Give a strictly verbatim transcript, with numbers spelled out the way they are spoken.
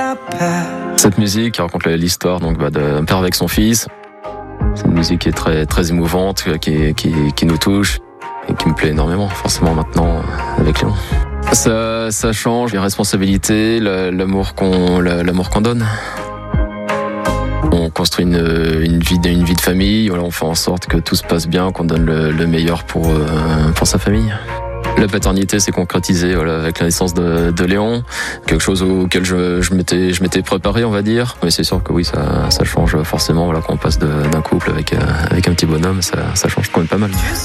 la paix. Cette musique raconte l'histoire donc bah, d'un père avec son fils. C'est une musique qui est très très émouvante, qui qui, qui nous touche et qui me plaît énormément. Forcément maintenant avec Léon. Ça ça change les responsabilités, l'amour qu'on l'amour qu'on donne. On construit une, une, vie, une vie de famille, voilà, on fait en sorte que tout se passe bien, qu'on donne le, le meilleur pour, euh, pour sa famille. La paternité s'est concrétisée voilà, avec la naissance de, de Léon, quelque chose auquel je, je, m'étais, je m'étais préparé, on va dire. Mais c'est sûr que oui, ça, ça change forcément voilà, quand on passe de, d'un couple avec, avec un petit bonhomme, ça, ça change quand même pas mal.